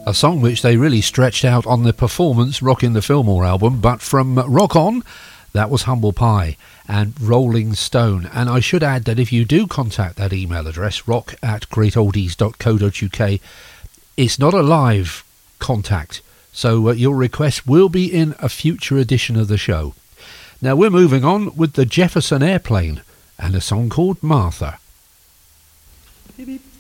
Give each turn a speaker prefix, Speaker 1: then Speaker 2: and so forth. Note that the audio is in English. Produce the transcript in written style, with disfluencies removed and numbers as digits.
Speaker 1: A song which they really stretched out on the performance Rockin' the Fillmore album, but from Rock On, that was Humble Pie and Rolling Stone. And I should add that if you do contact that email address, rock@greatoldies.co.uk, it's not a live contact, so your request will be in a future edition of the show. Now we're moving on with the Jefferson Airplane and a song called Martha. Beep, beep.